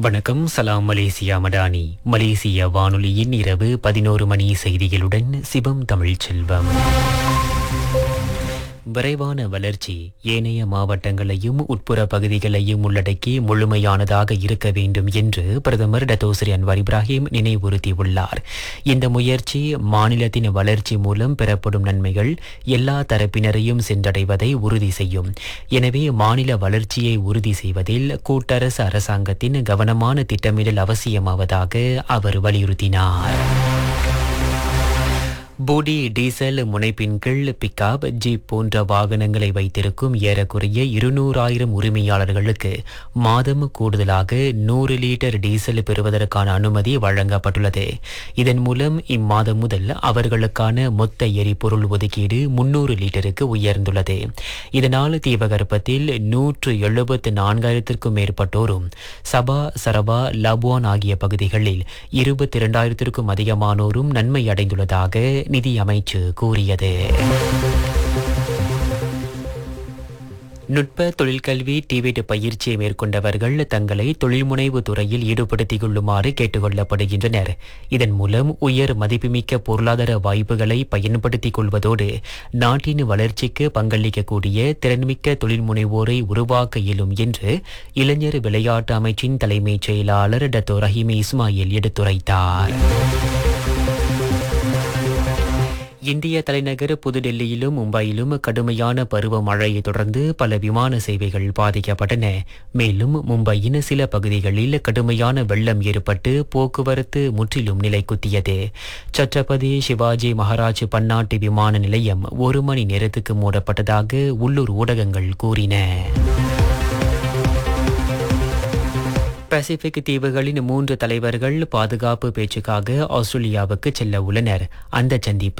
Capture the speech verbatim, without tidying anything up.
வணக்கம். சலாம் மலேசியா மடானி. மலேசிய வானொலியின் இரவு பதினோரு மணி செய்திகளுடன் சிவம் தமிழ் செல்வம். விரைவான வளர்ச்சி ஏனைய மாவட்டங்களையும் உட்புற பகுதிகளையும் உள்ளடக்கி முழுமையானதாக இருக்க வேண்டும் என்று பிரதமர் டத்தோஸ்ரீ அன்வார் இப்ராஹிம் நினைவுறுத்தியுள்ளார். இந்த முயற்சி மாநிலத்தின் வளர்ச்சி மூலம் பெறப்படும் நன்மைகள் எல்லா தரப்பினரையும் சென்றடைவதை உறுதி செய்யும். எனவே மாநில வளர்ச்சியை உறுதி செய்வதில் கூட்டரசு அரசாங்கத்தின் கவனமான திட்டமிடல் அவசியமாவதாக அவர் வலியுறுத்தினார். போடி டீசல் முனைப்பின் கீழ் பிக்கப், ஜீப் போன்ற வாகனங்களை வைத்திருக்கும் ஏறக்குறைய இருநூறாயிரம் உரிமையாளர்களுக்கு மாதம் கூடுதலாக நூறு லிட்டர் டீசல் பெறுவதற்கான அனுமதி வழங்கப்பட்டுள்ளது. இதன் மூலம் இம்மாதம் முதல் அவர்களுக்கான மொத்த எரிபொருள் ஒதுக்கீடு முன்னூறு லிட்டருக்கு உயர்ந்துள்ளது. இதனால் தீபகற்பத்தில் நூற்று எழுபத்து நான்காயிரத்திற்கும் மேற்பட்டோரும், சபா, சரபா, லபுவான் ஆகிய பகுதிகளில் இருபத்தி இரண்டாயிரத்திற்கும் அதிகமானோரும் நன்மை அடைந்துள்ளதாக நிதி அமைச்சு கூறியது. நுட்ப தொழிற்கல்வி டிவிட் பயிற்சியை மேற்கொண்டவர்கள் தங்களை தொழில்முனைவு துறையில் ஈடுபடுத்திக் கொள்ளுமாறு கேட்டுக் கொள்ளப்படுகின்றனர். இதன் மூலம் உயர் மதிப்புமிக்க பொருளாதார வாய்ப்புகளை பயன்படுத்திக் கொள்வதோடு நாட்டின் வளர்ச்சிக்கு பங்களிக்கக்கூடிய திறன்மிக்க தொழில்முனைவோரை உருவாக்க இயலும் என்று இளைஞர் விளையாட்டு அமைச்சின் தலைமைச் செயலாளர் டத்தோ ரஹீமி இஸ்மாயில் எடுத்துரைத்தார். இந்திய தலைநகர் புதுடெல்லியிலும் மும்பையிலும் கடுமையான பருவமழையை தொடர்ந்து பல விமான சேவைகள் பாதிக்கப்பட்டன. மேலும் மும்பையின் சில பகுதிகளில் கடுமையான வெள்ளம் ஏற்பட்டு போக்குவரத்து முற்றிலும் நிலைக்குத்தியது. சத்ரபதி சிவாஜி மகாராஜ் பன்னாட்டு விமான நிலையம் ஒரு மணி நேரத்துக்கு மூடப்பட்டதாக உள்ளூர் ஊடகங்கள் கூறின. பசிபிக் தீவுகளின் மூன்று தலைவர்கள் பாதுகாப்பு பேச்சுக்காக ஆஸ்திரேலியாவுக்கு செல்ல உள்ளனர். அந்த சந்திப்பு